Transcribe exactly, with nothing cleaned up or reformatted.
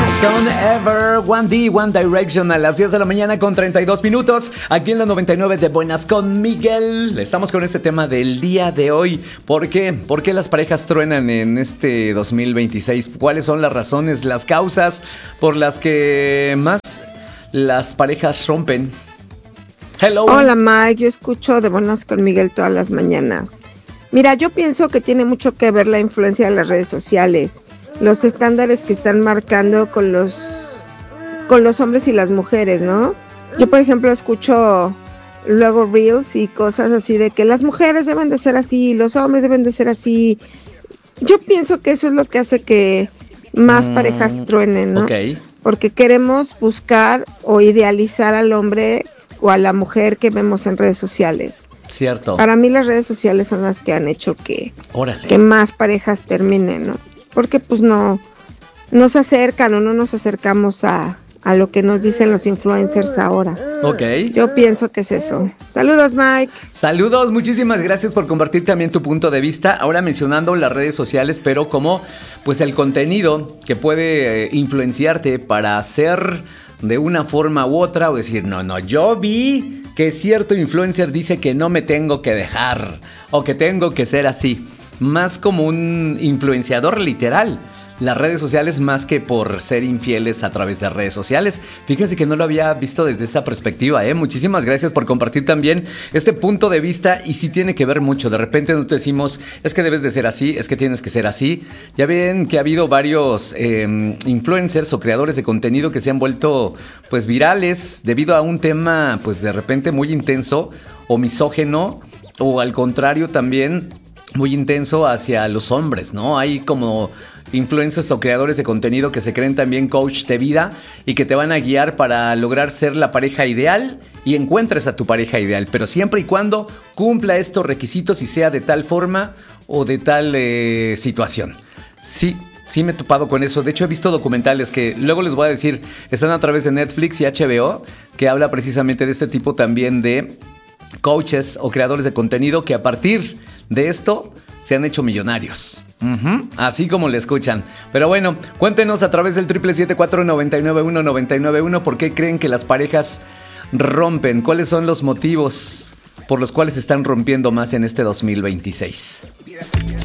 Son Ever, One D, One Direction a las diez de la mañana con treinta y dos minutos. Aquí en la noventa y nueve de Buenas con Miguel. Estamos con este tema del día de hoy. ¿Por qué? ¿Por qué las parejas truenan en este dos mil veintiséis? ¿Cuáles son las razones, las causas por las que más las parejas rompen? Hello. Hola Mike, yo escucho de Buenas con Miguel todas las mañanas. Mira, yo pienso que tiene mucho que ver la influencia de las redes sociales, los estándares que están marcando con los con los hombres y las mujeres, ¿no? Yo, por ejemplo, escucho luego reels y cosas así de que las mujeres deben de ser así, los hombres deben de ser así. Yo pienso que eso es lo que hace que más mm, parejas truenen, ¿no? Okay. Porque queremos buscar o idealizar al hombre o a la mujer que vemos en redes sociales. Cierto. Para mí las redes sociales son las que han hecho que, Órale. que más parejas terminen, ¿no? Porque pues no, no se acercan o no nos acercamos a, a lo que nos dicen los influencers ahora. Ok. Yo pienso que es eso. Saludos, Mike. Saludos, muchísimas gracias por compartir también tu punto de vista. Ahora mencionando las redes sociales, pero como pues el contenido que puede eh, influenciarte para hacer de una forma u otra o decir, no, no, yo vi que cierto influencer dice que no me tengo que dejar o que tengo que ser así. Más como un influenciador literal. Las redes sociales más que por ser infieles a través de redes sociales. Fíjense que no lo había visto desde esa perspectiva, ¿eh? Muchísimas gracias por compartir también este punto de vista y sí tiene que ver mucho. De repente nos decimos, es que debes de ser así, es que tienes que ser así. Ya ven que ha habido varios eh, influencers o creadores de contenido que se han vuelto pues virales debido a un tema pues de repente muy intenso o misógeno o al contrario también muy intenso hacia los hombres, ¿no? Hay como influencers o creadores de contenido que se creen también coach de vida y que te van a guiar para lograr ser la pareja ideal y encuentres a tu pareja ideal, pero siempre y cuando cumpla estos requisitos y sea de tal forma o de tal eh, situación. Sí, sí me he topado con eso. De hecho, he visto documentales que luego les voy a decir, están a través de Netflix y H B O, que habla precisamente de este tipo también de coaches o creadores de contenido que a partir de esto se han hecho millonarios. Uh-huh. Así como le escuchan. Pero bueno, cuéntenos a través del triple siete cuatro nueve nueve uno nueve nueve uno por qué creen que las parejas rompen. ¿Cuáles son los motivos por los cuales están rompiendo más en este dos mil veintiséis?